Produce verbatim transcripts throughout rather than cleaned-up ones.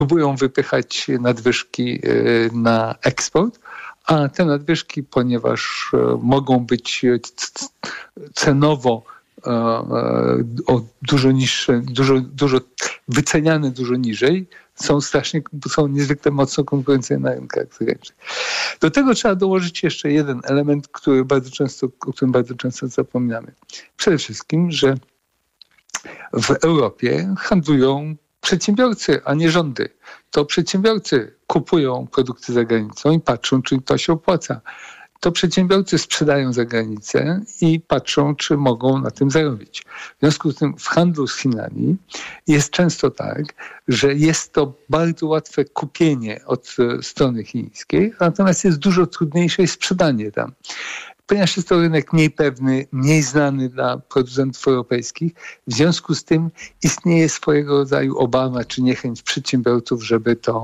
próbują wypychać nadwyżki na eksport, a te nadwyżki, ponieważ mogą być cenowo o dużo niższe, dużo, dużo wyceniane dużo niżej, są strasznie, są niezwykle mocno konkurencyjne na rynkach zagranicznych. Do tego trzeba dołożyć jeszcze jeden element, który bardzo często, o którym bardzo często zapominamy. Przede wszystkim, że w Europie handlują przedsiębiorcy, a nie rządy. To przedsiębiorcy kupują produkty za granicą i patrzą, czy to się opłaca. To przedsiębiorcy sprzedają za granicę i patrzą, czy mogą na tym zarobić. W związku z tym w handlu z Chinami jest często tak, że jest to bardzo łatwe kupienie od strony chińskiej, natomiast jest dużo trudniejsze sprzedanie tam. Ponieważ jest to rynek mniej pewny, mniej znany dla producentów europejskich, w związku z tym istnieje swojego rodzaju obawa czy niechęć przedsiębiorców, żeby to,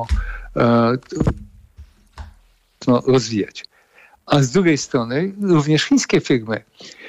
to rozwijać. A z drugiej strony również chińskie firmy.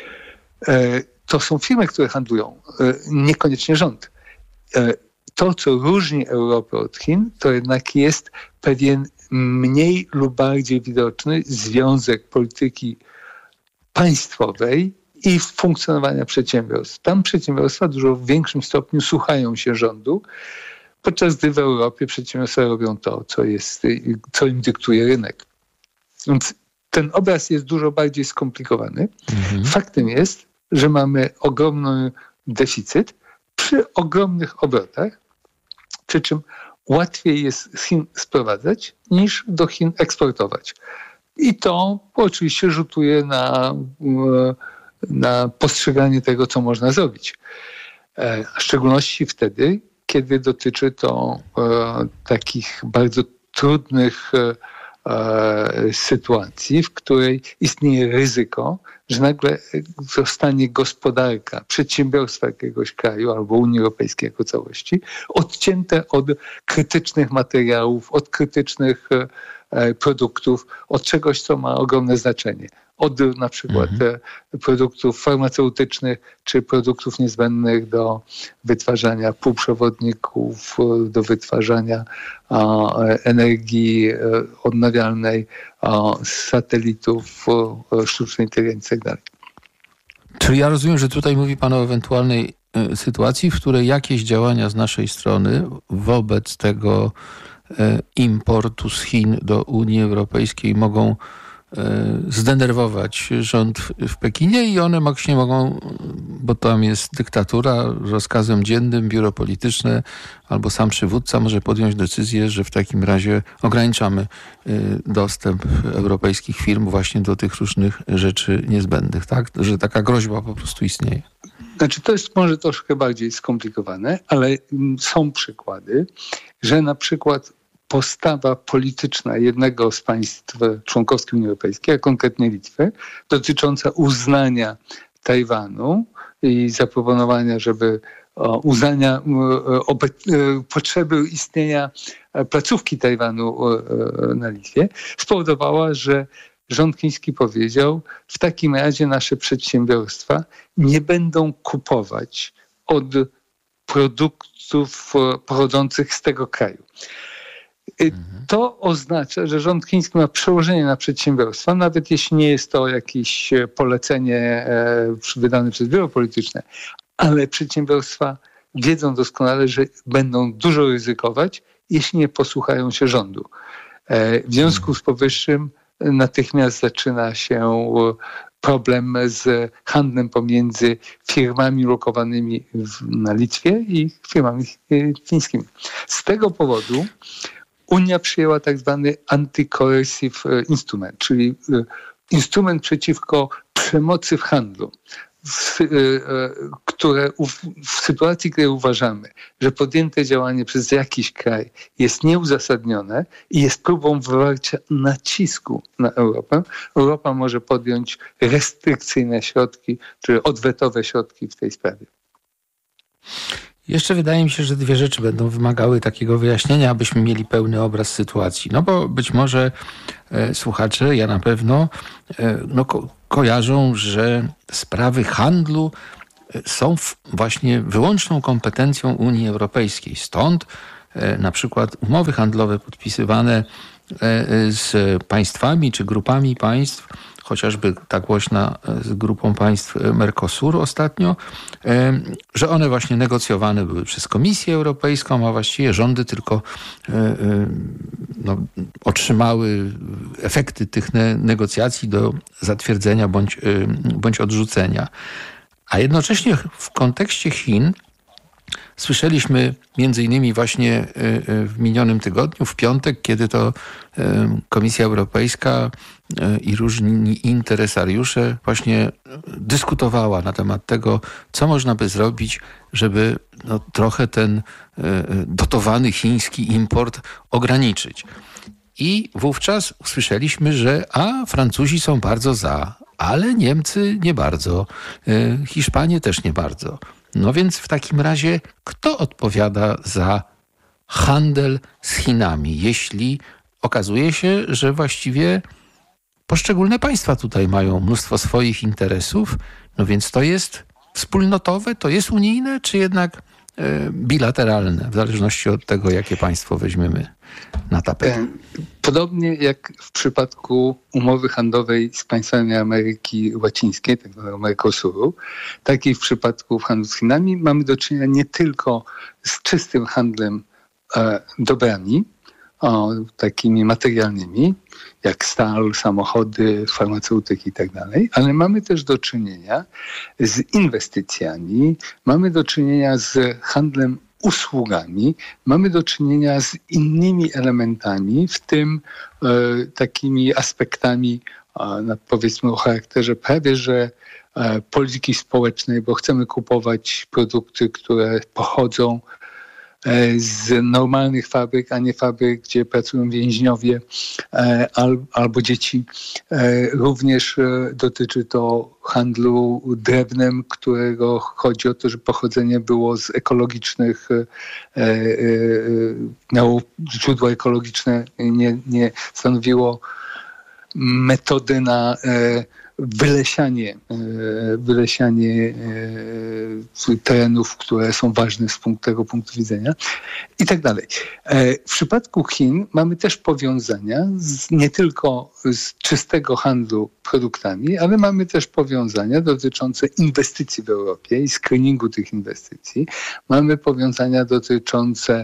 To są firmy, które handlują, niekoniecznie rząd. To, co różni Europę od Chin, to jednak jest pewien mniej lub bardziej widoczny związek polityki państwowej i funkcjonowania przedsiębiorstw. Tam przedsiębiorstwa dużo w większym stopniu słuchają się rządu, podczas gdy w Europie przedsiębiorstwa robią to, co, jest, co im dyktuje rynek. Więc ten obraz jest dużo bardziej skomplikowany. Mhm. Faktem jest, że mamy ogromny deficyt przy ogromnych obrotach, przy czym łatwiej jest z Chin sprowadzać niż do Chin eksportować. I to oczywiście rzutuje na, na postrzeganie tego, co można zrobić. W szczególności wtedy, kiedy dotyczy to takich bardzo trudnych sytuacji, w której istnieje ryzyko, że nagle zostanie gospodarka, przedsiębiorstwa jakiegoś kraju albo Unii Europejskiej jako całości odcięte od krytycznych materiałów, od krytycznych produktów, od czegoś, co ma ogromne znaczenie. Od na przykład mhm. produktów farmaceutycznych czy produktów niezbędnych do wytwarzania półprzewodników, do wytwarzania a, energii odnawialnej, a, satelitów, a, sztucznej inteligencji itd. Czyli ja rozumiem, że tutaj mówi Pan o ewentualnej y, sytuacji, w której jakieś działania z naszej strony wobec tego y, importu z Chin do Unii Europejskiej mogą zdenerwować rząd w Pekinie i one właśnie mogą, bo tam jest dyktatura, rozkazem dziennym biuro polityczne albo sam przywódca może podjąć decyzję, że w takim razie ograniczamy dostęp europejskich firm właśnie do tych różnych rzeczy niezbędnych, tak? Że taka groźba po prostu istnieje. Znaczy to jest może troszkę bardziej skomplikowane, ale są przykłady, że na przykład postawa polityczna jednego z państw członkowskich Unii Europejskiej, a konkretnie Litwy, dotycząca uznania Tajwanu i zaproponowania, żeby uznania potrzeby istnienia placówki Tajwanu na Litwie, spowodowała, że rząd chiński powiedział, w takim razie nasze przedsiębiorstwa nie będą kupować od produktów pochodzących z tego kraju. To oznacza, że rząd chiński ma przełożenie na przedsiębiorstwa, nawet jeśli nie jest to jakieś polecenie wydane przez biuro polityczne, ale przedsiębiorstwa wiedzą doskonale, że będą dużo ryzykować, jeśli nie posłuchają się rządu. W związku z powyższym natychmiast zaczyna się problem z handlem pomiędzy firmami lokowanymi na Litwie i firmami chińskimi. Z tego powodu Unia przyjęła tak zwany anti-coercive instrument, czyli instrument przeciwko przemocy w handlu, w, które w sytuacji, kiedy uważamy, że podjęte działanie przez jakiś kraj jest nieuzasadnione i jest próbą wywarcia nacisku na Europę, Europa może podjąć restrykcyjne środki, czy odwetowe środki w tej sprawie. Jeszcze wydaje mi się, że dwie rzeczy będą wymagały takiego wyjaśnienia, abyśmy mieli pełny obraz sytuacji. No bo być może e, słuchacze, ja na pewno, e, no, ko- kojarzą, że sprawy handlu są w, właśnie wyłączną kompetencją Unii Europejskiej. Stąd na przykład umowy handlowe podpisywane z państwami czy grupami państw, chociażby ta głośna z grupą państw Mercosur ostatnio, że one właśnie negocjowane były przez Komisję Europejską, a właściwie rządy tylko no, otrzymały efekty tych negocjacji do zatwierdzenia bądź, bądź odrzucenia. A jednocześnie w kontekście Chin słyszeliśmy między innymi właśnie w minionym tygodniu, w piątek, kiedy to Komisja Europejska i różni interesariusze właśnie dyskutowała na temat tego, co można by zrobić, żeby no, trochę ten dotowany chiński import ograniczyć. I wówczas usłyszeliśmy, że a Francuzi są bardzo za, ale Niemcy nie bardzo, Hiszpanie też nie bardzo. No więc w takim razie kto odpowiada za handel z Chinami, jeśli okazuje się, że właściwie poszczególne państwa tutaj mają mnóstwo swoich interesów, no więc to jest wspólnotowe, to jest unijne, czy jednak bilateralne, w zależności od tego, jakie państwo weźmiemy na tapetę. Podobnie jak w przypadku umowy handlowej z państwami Ameryki Łacińskiej, tak zwanego Mercosuru, tak i w przypadku handlu z Chinami mamy do czynienia nie tylko z czystym handlem e, dobrami, o, takimi materialnymi, jak stal, samochody, farmaceutyki i tak dalej, ale mamy też do czynienia z inwestycjami, mamy do czynienia z handlem usługami, mamy do czynienia z innymi elementami, w tym e, takimi aspektami, e, powiedzmy o charakterze prawie że e, polityki społecznej, bo chcemy kupować produkty, które pochodzą z normalnych fabryk, a nie fabryk, gdzie pracują więźniowie al, albo dzieci. Również dotyczy to handlu drewnem, którego chodzi o to, że pochodzenie było z ekologicznych, miało źródło ekologiczne, nie, nie stanowiło metody na wylesianie, wylesianie terenów, które są ważne z tego punktu widzenia i tak dalej. W przypadku Chin mamy też powiązania z, nie tylko z czystego handlu produktami, ale mamy też powiązania dotyczące inwestycji w Europie i screeningu tych inwestycji. Mamy powiązania dotyczące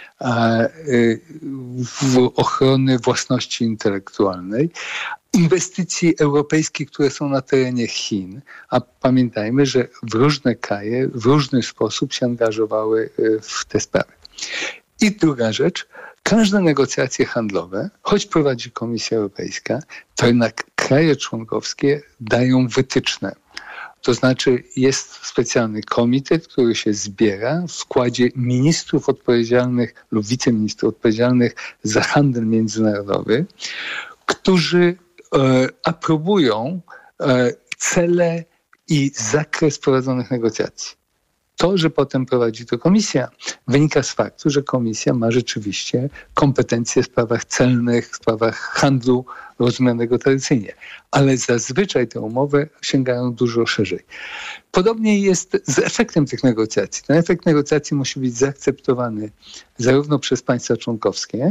ochrony własności intelektualnej, inwestycji europejskich, które są na terenie Chin, a pamiętajmy, że w różne kraje w różny sposób się angażowały w te sprawy. I druga rzecz, każde negocjacje handlowe, choć prowadzi Komisja Europejska, to jednak kraje członkowskie dają wytyczne. To znaczy jest specjalny komitet, który się zbiera w składzie ministrów odpowiedzialnych lub wiceministrów odpowiedzialnych za handel międzynarodowy, którzy e, aprobują e, cele i zakres prowadzonych negocjacji. To, że potem prowadzi to komisja, wynika z faktu, że komisja ma rzeczywiście kompetencje w sprawach celnych, w sprawach handlu rozumianego tradycyjnie. Ale zazwyczaj te umowy sięgają dużo szerzej. Podobnie jest z efektem tych negocjacji. Ten efekt negocjacji musi być zaakceptowany zarówno przez państwa członkowskie,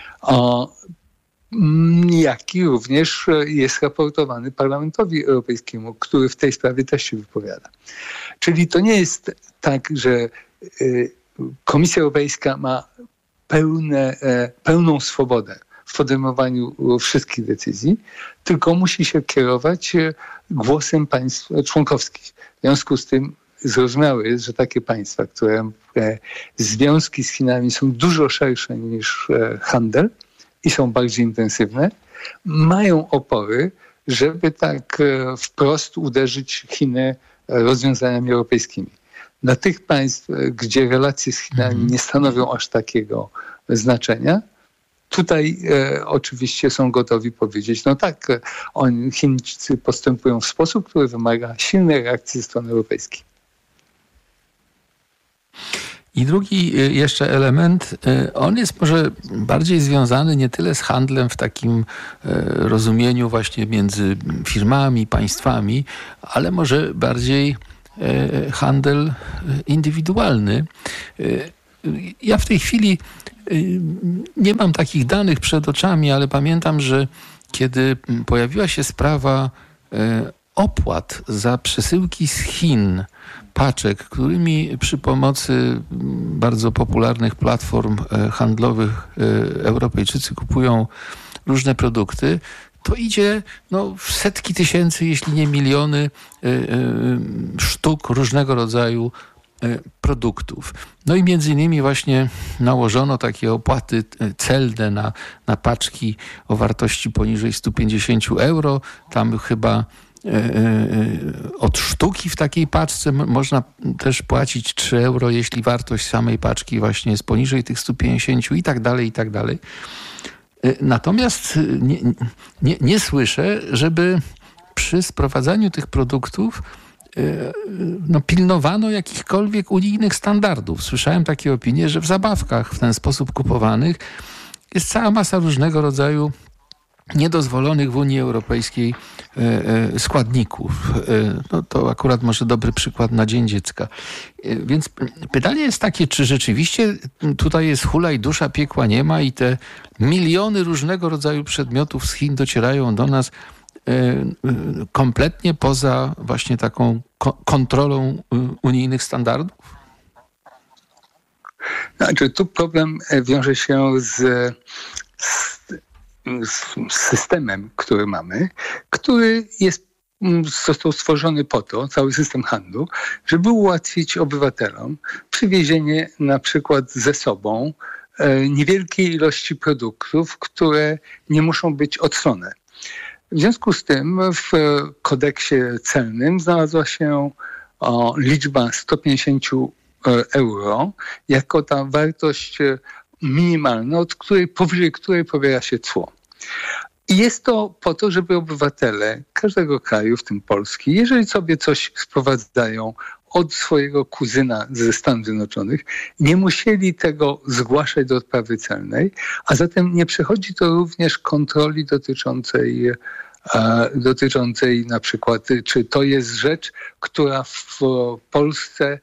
jak i również jest raportowany Parlamentowi Europejskiemu, który w tej sprawie też się wypowiada. Czyli to nie jest tak, że Komisja Europejska ma pełne, pełną swobodę w podejmowaniu wszystkich decyzji, tylko musi się kierować głosem państw członkowskich. W związku z tym zrozumiałe jest, że takie państwa, które związki z Chinami są dużo szersze niż handel i są bardziej intensywne, mają opory, żeby tak wprost uderzyć Chiny rozwiązaniami europejskimi. Dla tych państw, gdzie relacje z Chinami nie stanowią aż takiego znaczenia, tutaj e, oczywiście są gotowi powiedzieć, no tak, oni, Chińczycy postępują w sposób, który wymaga silnej reakcji ze strony europejskiej. I drugi jeszcze element, on jest może bardziej związany nie tyle z handlem w takim rozumieniu właśnie między firmami, państwami, ale może bardziej handel indywidualny. Ja w tej chwili Nie mam takich danych przed oczami, ale pamiętam, że kiedy pojawiła się sprawa opłat za przesyłki z Chin, paczek, którymi przy pomocy bardzo popularnych platform handlowych Europejczycy kupują różne produkty, to idzie no, w setki tysięcy, jeśli nie miliony y, y, sztuk różnego rodzaju y, produktów. No i między innymi właśnie nałożono takie opłaty celne na, na paczki o wartości poniżej sto pięćdziesiąt euro. Tam chyba y, y, od sztuki w takiej paczce można też płacić trzy euro, jeśli wartość samej paczki właśnie jest poniżej tych stu pięćdziesięciu i tak dalej, i tak dalej. Natomiast nie, nie, nie słyszę, żeby przy sprowadzaniu tych produktów no, pilnowano jakichkolwiek unijnych standardów. Słyszałem takie opinie, że w zabawkach w ten sposób kupowanych jest cała masa różnego rodzaju niedozwolonych w Unii Europejskiej składników. No to akurat może dobry przykład na Dzień Dziecka. Więc pytanie jest takie, czy rzeczywiście tutaj jest hula i dusza, piekła nie ma i te miliony różnego rodzaju przedmiotów z Chin docierają do nas kompletnie poza właśnie taką kontrolą unijnych standardów? Znaczy, tu problem wiąże się z, z z systemem, który mamy, który jest, został stworzony po to, cały system handlu, żeby ułatwić obywatelom przywiezienie na przykład ze sobą niewielkiej ilości produktów, które nie muszą być odsłone. W związku z tym w kodeksie celnym znalazła się o, liczba sto pięćdziesiąt euro jako ta wartość minimalna, od której, powyżej której pobiera się cło. I jest to po to, żeby obywatele każdego kraju, w tym Polski, jeżeli sobie coś sprowadzają od swojego kuzyna ze Stanów Zjednoczonych, nie musieli tego zgłaszać do odprawy celnej, a zatem nie przechodzi to również kontroli dotyczącej, e, dotyczącej na przykład, czy to jest rzecz, która w Polsce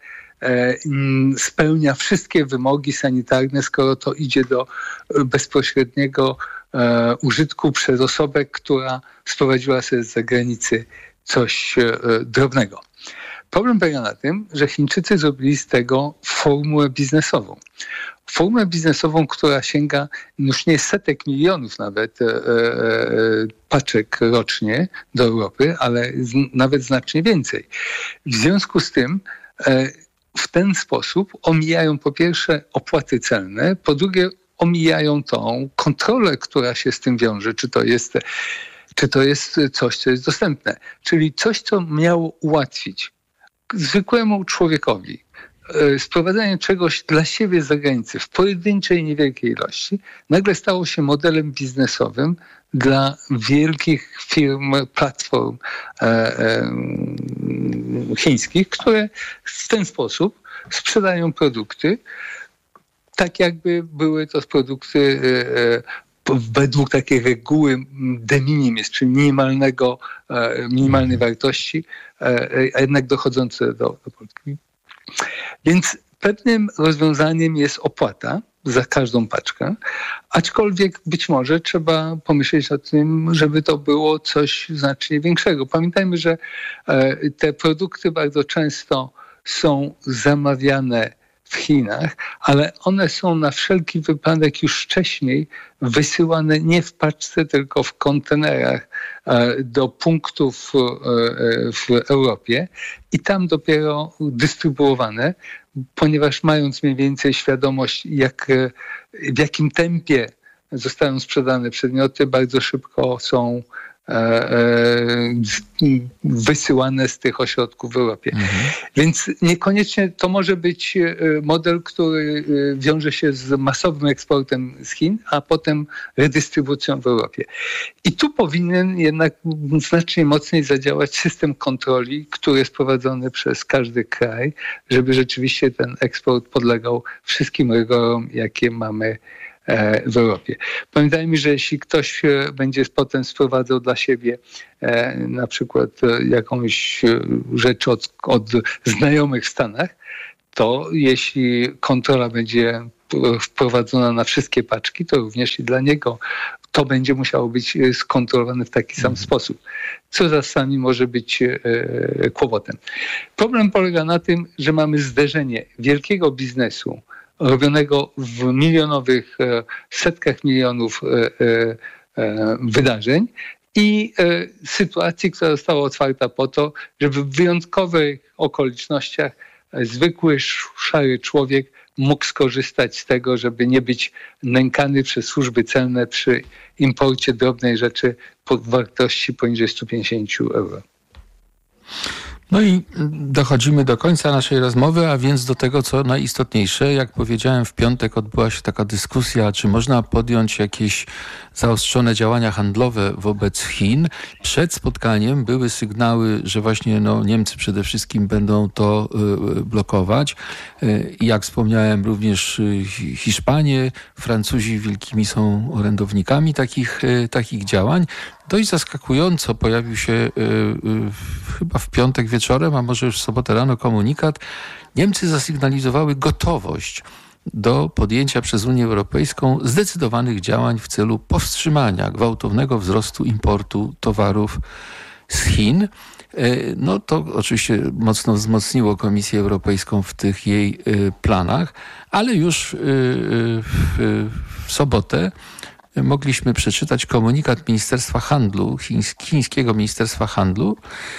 spełnia wszystkie wymogi sanitarne, skoro to idzie do bezpośredniego e, użytku przez osobę, która sprowadziła sobie z zagranicy coś e, drobnego. Problem polega na tym, że Chińczycy zrobili z tego formułę biznesową. Formułę biznesową, która sięga już nie setek milionów nawet e, e, paczek rocznie do Europy, ale z, nawet znacznie więcej. W związku z tym e, w ten sposób omijają po pierwsze opłaty celne, po drugie omijają tą kontrolę, która się z tym wiąże, czy to jest, czy to jest coś, co jest dostępne. Czyli coś, co miało ułatwić zwykłemu człowiekowi sprowadzanie czegoś dla siebie z zagranicy w pojedynczej, niewielkiej ilości, nagle stało się modelem biznesowym dla wielkich firm, platform e, e, chińskich, które w ten sposób sprzedają produkty, tak jakby były to produkty e, według takiej reguły de minimis, czyli minimalnego, e, minimalnej wartości, e, a jednak dochodzące do, do Polski. Więc pewnym rozwiązaniem jest opłata za każdą paczkę, aczkolwiek być może trzeba pomyśleć o tym, żeby to było coś znacznie większego. Pamiętajmy, że te produkty bardzo często są zamawiane w Chinach, ale one są na wszelki wypadek już wcześniej wysyłane nie w paczce, tylko w kontenerach do punktów w Europie i tam dopiero dystrybuowane, ponieważ mając mniej więcej świadomość, jak, w jakim tempie zostają sprzedane przedmioty, bardzo szybko są wysyłane z tych ośrodków w Europie. Mhm. Więc niekoniecznie to może być model, który wiąże się z masowym eksportem z Chin, a potem redystrybucją w Europie. I tu powinien jednak znacznie mocniej zadziałać system kontroli, który jest prowadzony przez każdy kraj, żeby rzeczywiście ten eksport podlegał wszystkim rygorom, jakie mamy w Europie. Pamiętajmy, że jeśli ktoś będzie potem sprowadzał dla siebie na przykład jakąś rzecz od, od znajomych w Stanach, to jeśli kontrola będzie wprowadzona na wszystkie paczki, to również i dla niego to będzie musiało być skontrolowane w taki sam sposób, co czasami może być e, kłopotem. Problem polega na tym, że mamy zderzenie wielkiego biznesu robionego w milionowych, e, setkach milionów e, e, wydarzeń i e, sytuacji, która została otwarta po to, żeby w wyjątkowych okolicznościach e, zwykły, szary człowiek mógł skorzystać z tego, żeby nie być nękany przez służby celne przy imporcie drobnej rzeczy po wartości poniżej sto pięćdziesiąt euro. No i dochodzimy do końca naszej rozmowy, a więc do tego, co najistotniejsze. Jak powiedziałem, w piątek odbyła się taka dyskusja, czy można podjąć jakieś zaostrzone działania handlowe wobec Chin. Przed spotkaniem były sygnały, że właśnie no, Niemcy przede wszystkim będą to y, blokować. Y, jak wspomniałem, również y, Hiszpanie, Francuzi wielkimi są orędownikami takich, y, takich działań. Dość zaskakująco pojawił się y, y, chyba w piątek wieczorem, a może już w sobotę rano komunikat. Niemcy zasygnalizowały gotowość do podjęcia przez Unię Europejską zdecydowanych działań w celu powstrzymania gwałtownego wzrostu importu towarów z Chin. No to oczywiście mocno wzmocniło Komisję Europejską w tych jej planach, ale już w, w sobotę mogliśmy przeczytać komunikat Ministerstwa Handlu, chińskiego Ministerstwa Handlu.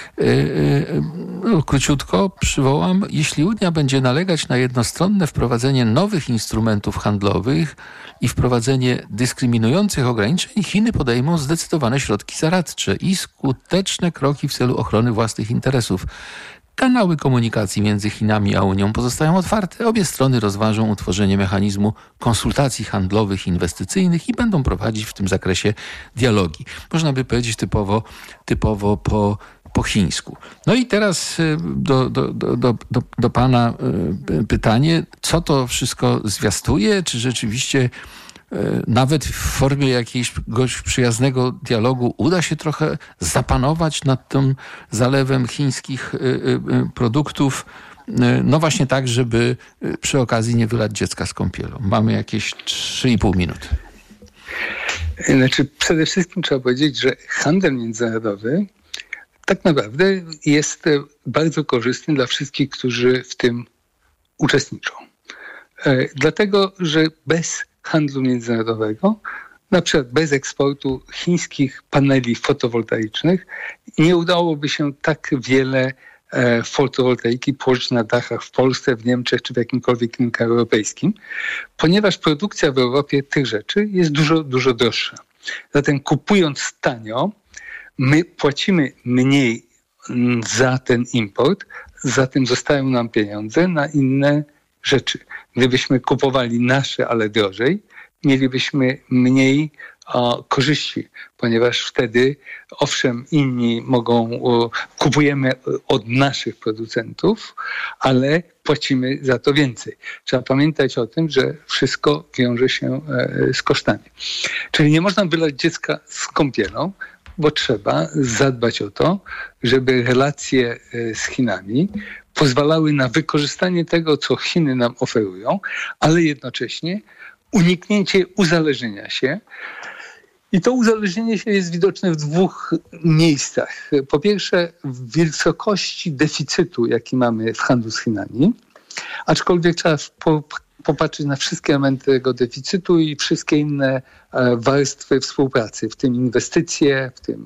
No, króciutko przywołam, jeśli Unia będzie nalegać na jednostronne wprowadzenie nowych instrumentów handlowych i wprowadzenie dyskryminujących ograniczeń, Chiny podejmą zdecydowane środki zaradcze i skuteczne kroki w celu ochrony własnych interesów. Kanały komunikacji między Chinami a Unią pozostają otwarte. Obie strony rozważą utworzenie mechanizmu konsultacji handlowych i inwestycyjnych i będą prowadzić w tym zakresie dialogi. Można by powiedzieć typowo, typowo po, po chińsku. No i teraz do, do, do, do, do, do pana pytanie, co to wszystko zwiastuje? Czy rzeczywiście nawet w formie jakiegoś przyjaznego dialogu uda się trochę zapanować nad tym zalewem chińskich produktów, no właśnie tak, żeby przy okazji nie wylać dziecka z kąpielą. Mamy jakieś trzy i pół minuty. Znaczy, przede wszystkim trzeba powiedzieć, że handel międzynarodowy tak naprawdę jest bardzo korzystny dla wszystkich, którzy w tym uczestniczą. Dlatego, że bez handlu międzynarodowego, na przykład bez eksportu chińskich paneli fotowoltaicznych, nie udałoby się tak wiele e, fotowoltaiki położyć na dachach w Polsce, w Niemczech czy w jakimkolwiek innym kraju europejskim, ponieważ produkcja w Europie tych rzeczy jest dużo, dużo droższa. Zatem kupując tanio, my płacimy mniej za ten import, zatem zostają nam pieniądze na inne rzeczy. Gdybyśmy kupowali nasze, ale drożej, mielibyśmy mniej o, korzyści, ponieważ wtedy, owszem, inni mogą, o, kupujemy od naszych producentów, ale płacimy za to więcej. Trzeba pamiętać o tym, że wszystko wiąże się e, z kosztami. Czyli nie można wylać dziecka z kąpielą, bo trzeba zadbać o to, żeby relacje z Chinami pozwalały na wykorzystanie tego, co Chiny nam oferują, ale jednocześnie uniknięcie uzależnienia się. I to uzależnienie się jest widoczne w dwóch miejscach. Po pierwsze, w wysokości deficytu, jaki mamy w handlu z Chinami, aczkolwiek trzeba po, popatrzeć na wszystkie elementy tego deficytu i wszystkie inne warstwy współpracy, w tym inwestycje, w tym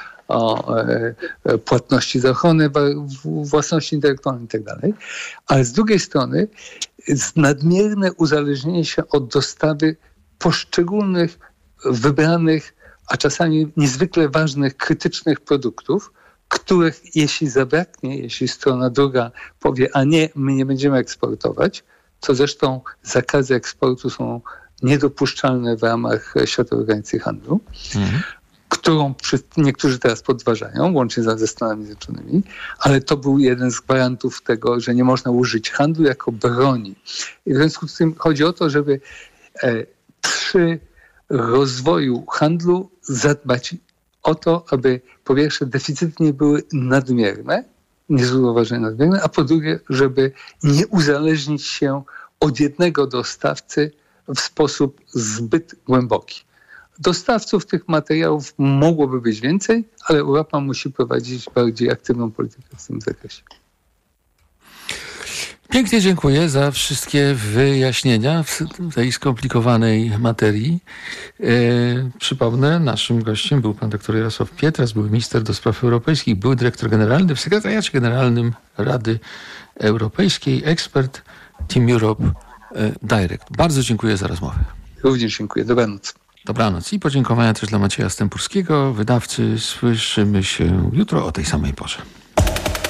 o płatności za ochronę własności intelektualnej itd. Ale z drugiej strony nadmierne uzależnienie się od dostawy poszczególnych, wybranych, a czasami niezwykle ważnych, krytycznych produktów, których jeśli zabraknie, jeśli strona druga powie, a nie, my nie będziemy eksportować, co zresztą zakazy eksportu są niedopuszczalne w ramach Światowej Organizacji Handlu, mhm. którą niektórzy teraz podważają, łącznie ze Stanami Zjednoczonymi, ale to był jeden z gwarantów tego, że nie można użyć handlu jako broni. I w związku z tym chodzi o to, żeby e, przy rozwoju handlu zadbać o to, aby po pierwsze deficyty nie były nadmierne, niezrównoważenie nadmierne, a po drugie, żeby nie uzależnić się od jednego dostawcy w sposób zbyt głęboki. Dostawców tych materiałów mogłoby być więcej, ale Europa musi prowadzić bardziej aktywną politykę w tym zakresie. Pięknie dziękuję za wszystkie wyjaśnienia w tej skomplikowanej materii. E, przypomnę, naszym gościem był pan dr Jarosław Pietras, był minister do spraw europejskich, był dyrektor generalny w sekretariacie generalnym Rady Europejskiej, ekspert Team Europe e, Direct. Bardzo dziękuję za rozmowę. Również dziękuję. Dobranoc. Dobranoc i podziękowania też dla Macieja Stępurskiego, wydawcy. Słyszymy się jutro o tej samej porze.